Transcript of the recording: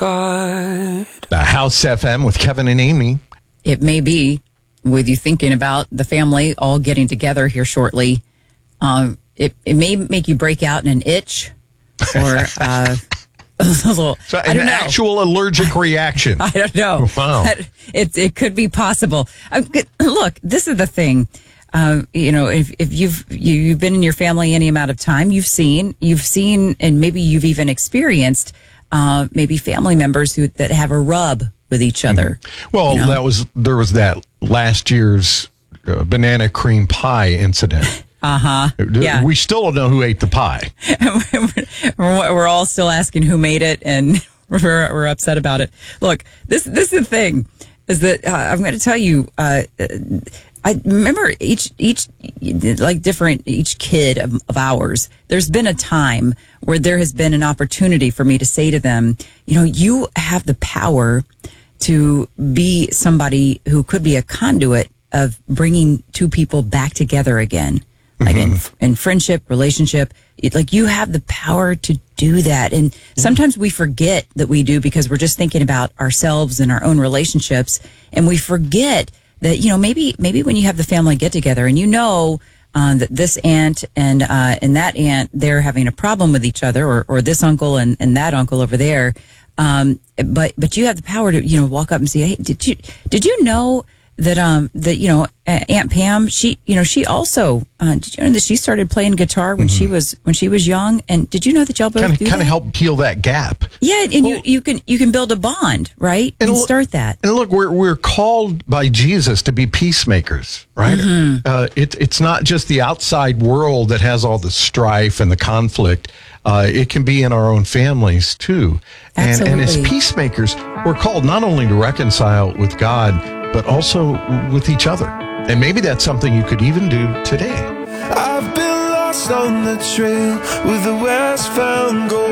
The House FM with Kevin and Amy. It may be, with you thinking about the family all getting together here shortly, it may make you break out in an itch or a little, an actual allergic reaction. I don't know. Wow. It could be possible. Look, this is the thing. If you've been in your family any amount of time, you've seen, and maybe you've even experienced maybe family members that have a rub with each other. Well, there was that last year's banana cream pie incident. Yeah. We still don't know who ate the pie. We're all still asking who made it, and we're upset about it. Look, this is the thing, is that I'm going to tell you. I remember each kid of ours, there's been a time where there has been an opportunity for me to say to them, you have the power to be somebody who could be a conduit of bringing two people back together again, like in friendship, relationship. You have the power to do that. And sometimes we forget that we do because we're just thinking about ourselves and our own relationships. And we forget that, maybe when you have the family get together and that this aunt and that aunt, they're having a problem with each other, or this uncle and that uncle over there. But you have the power to, walk up and say, hey, did you know that, Aunt Pam, she also, did you know that she started playing guitar when she was young? And did you know that y'all both kind of help heal that gap? Yeah. And you can build a bond, right? And start that. And look, we're called by Jesus to be peacemakers, right? It's not just the outside world that has all the strife and the conflict. It can be in our own families too. And as peacemakers, we're called not only to reconcile with God, but also with each other. And maybe that's something you could even do today. I've been lost on the trail with the westbound gold.